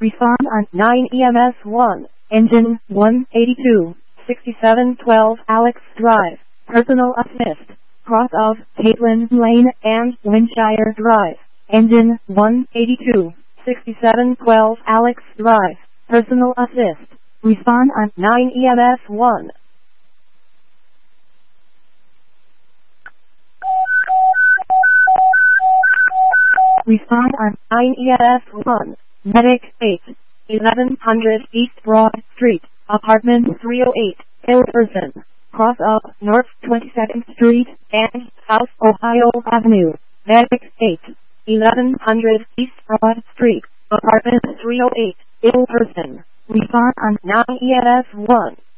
Respond on 9 EMS 1. Engine 182. 6712 Alex Drive. Personal assist. Cross of Caitlin Lane and Winshire Drive. Engine 182. 6712 Alex Drive. Personal assist. Respond on 9 EMS 1. Respond on 9 EMS 1. Medic 8. 1100 East Broad Street, Apartment 308, Ilverson. Cross of North 22nd Street and South Ohio Avenue. Medic 8. 1100 East Broad Street, Apartment 308, Ilverson. Respond on 9 EMS 1.